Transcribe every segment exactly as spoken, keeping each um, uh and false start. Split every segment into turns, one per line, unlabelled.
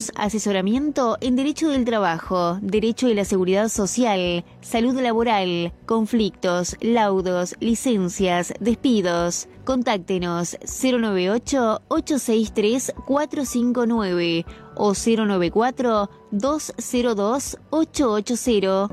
Tenemos asesoramiento en Derecho del Trabajo, Derecho de la Seguridad Social, Salud Laboral, conflictos, laudos, licencias, despidos. Contáctenos cero nueve ocho, ocho seis tres, cuatro cinco nueve o cero nueve cuatro, dos cero dos, ocho ocho cero.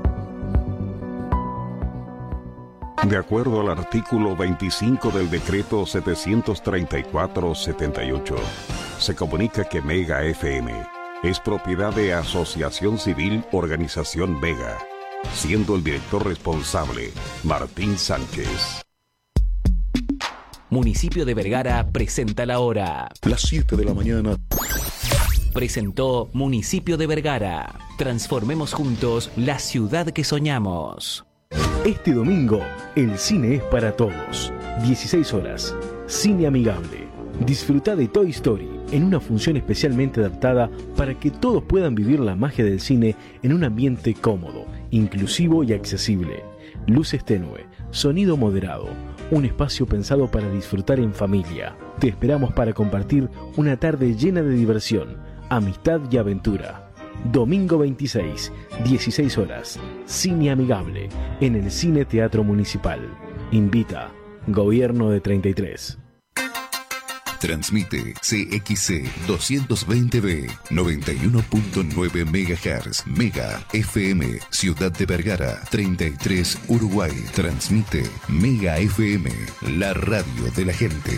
De acuerdo al artículo veinticinco del decreto setecientos treinta y cuatro setenta y ocho, se comunica que Mega F M es propiedad de Asociación Civil Organización Vega, siendo el director responsable Martín Sánchez.
Municipio de Vergara presenta la hora.
Las siete de la mañana.
Presentó Municipio de Vergara. Transformemos juntos la ciudad que soñamos.
Este domingo, el cine es para todos. dieciséis horas. Cine amigable. Disfruta de Toy Story en una función especialmente adaptada para que todos puedan vivir la magia del cine en un ambiente cómodo, inclusivo y accesible. Luces tenue, sonido moderado, un espacio pensado para disfrutar en familia. Te esperamos para compartir una tarde llena de diversión, amistad y aventura. Domingo veintiséis, dieciséis horas, cine amigable en el Cine Teatro Municipal. Invita Gobierno de treinta y tres.
Transmite C X C doscientos veinte B, noventa y uno punto nueve megahertz, Mega F M, Ciudad de Vergara, treinta y tres, Uruguay. Transmite Mega F M, la radio de la gente.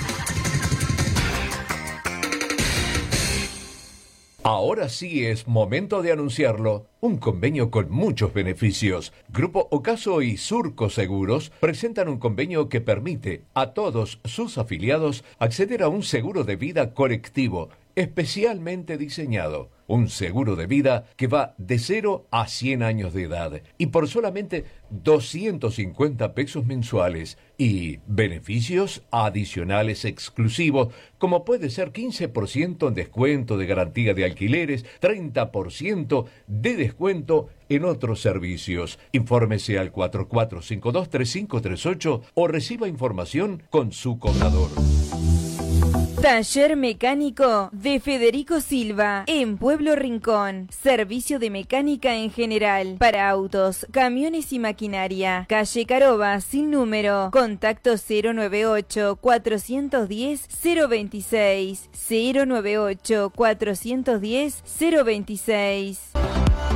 Ahora sí es momento de anunciarlo. Un convenio con muchos beneficios. Grupo Ocaso y Surco Seguros presentan un convenio que permite a todos sus afiliados acceder a un seguro de vida colectivo, especialmente diseñado. Un seguro de vida que va de cero a cien años de edad y por solamente doscientos cincuenta pesos mensuales y beneficios adicionales exclusivos como puede ser quince por ciento en descuento de garantía de alquileres, treinta por ciento de descuento en otros servicios. Infórmese al cuatro cuatro cinco dos, tres cinco tres ocho o reciba información con su cobrador.
Taller Mecánico de Federico Silva, en Pueblo Rincón. Servicio de mecánica en general, para autos, camiones y maquinaria. Calle Caroba, sin número. Contacto cero nueve ocho, cuatro uno cero, cero veintiséis. cero nueve ocho, cuatro uno cero, cero veintiséis.